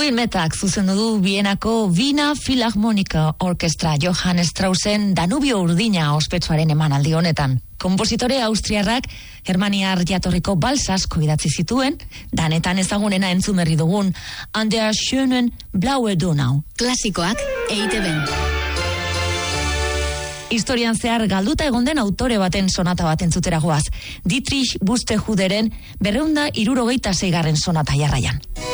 Ludwig Metak zuzendu du Vienako Wiener Philharmonica Orkestra Johann Straussen Danubio urdina ospetsuaren emanaldi honetan. Konpositore austriarrak germaniar jatorriko bals asko idatzi zituen, danetan ezagunena entzun berri dugun An der schönen blaue Donau. Klasikoak EITB-n. Historian zehar galduta egon den autore baten sonata bat entzutera goaz. Dietrich Buxtehuderen 266. sonata jarraian.